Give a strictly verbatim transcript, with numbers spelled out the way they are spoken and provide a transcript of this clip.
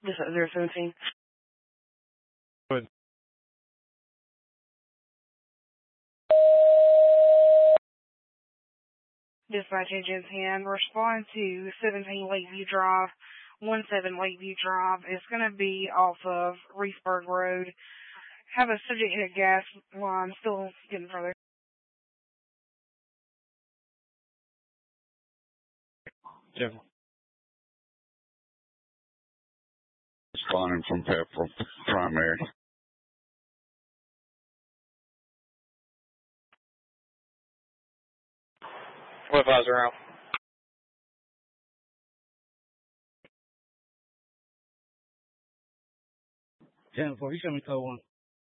This is zero seventeen. Good. Dispatch agent ten. Respond to seventeen Lakeview Drive, one seven Lakeview Drive. It's going to be off of Reefsburg Road. Have a subject hit gas line. Still getting further. Jim. Responding from Pepperell Primary. What advisor out? ten four, you send me code one.